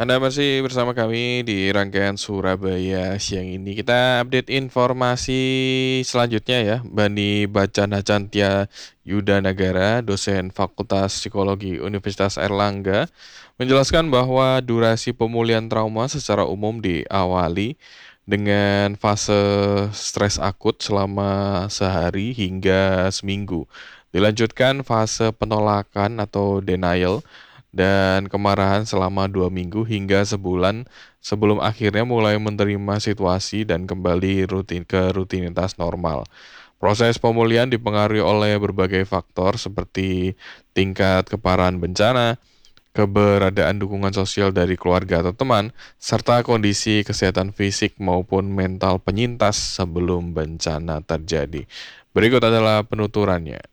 Anda masih bersama kami di rangkaian Surabaya siang ini. Kita update informasi selanjutnya ya. Bani Bacana Cantia Yuda Nagara, dosen Fakultas Psikologi Universitas Airlangga, menjelaskan bahwa durasi pemulihan trauma secara umum diawali dengan fase stres akut selama sehari hingga seminggu. Dilanjutkan fase penolakan atau denial dan kemarahan selama 2 minggu hingga sebulan sebelum akhirnya mulai menerima situasi dan kembali ke rutinitas normal. Proses pemulihan dipengaruhi oleh berbagai faktor seperti tingkat keparahan bencana, keberadaan dukungan sosial dari keluarga atau teman, serta kondisi kesehatan fisik maupun mental penyintas sebelum bencana terjadi. Berikut adalah penuturannya.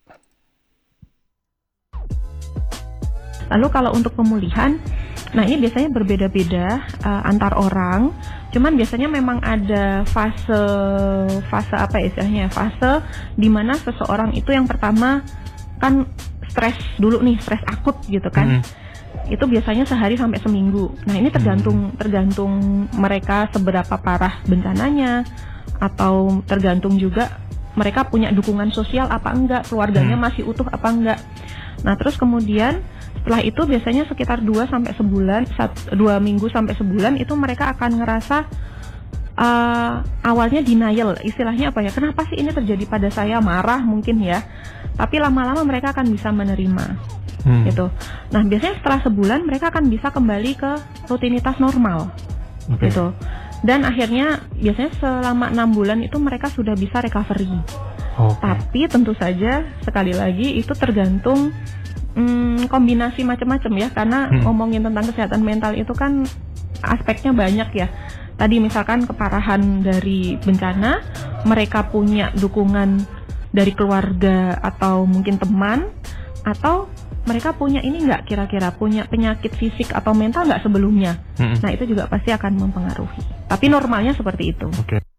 Lalu kalau untuk pemulihan, nah ini biasanya berbeda-beda antar orang. Cuman biasanya memang ada fase apa ya istilahnya, fase di mana seseorang itu yang pertama kan stres dulu nih, stres akut gitu kan. Itu biasanya sehari sampai seminggu. Nah ini tergantung mereka seberapa parah bencananya, atau tergantung juga mereka punya dukungan sosial apa enggak, keluarganya masih utuh apa enggak. Nah terus kemudian setelah itu biasanya sekitar 2 sampai sebulan, 2 minggu sampai sebulan itu mereka akan ngerasa awalnya denial, istilahnya apa ya, kenapa sih ini terjadi pada saya, marah mungkin ya, tapi lama-lama mereka akan bisa menerima gitu. Nah biasanya setelah sebulan mereka akan bisa kembali ke rutinitas normal gitu, dan akhirnya biasanya selama 6 bulan itu mereka sudah bisa recovery. Tapi tentu saja sekali lagi itu tergantung kombinasi macam-macam ya, karena ngomongin tentang kesehatan mental itu kan aspeknya banyak ya. Tadi misalkan keparahan dari bencana, mereka punya dukungan dari keluarga atau mungkin teman, atau mereka punya ini nggak, kira-kira punya penyakit fisik atau mental nggak sebelumnya. Nah itu juga pasti akan mempengaruhi. Tapi normalnya seperti itu.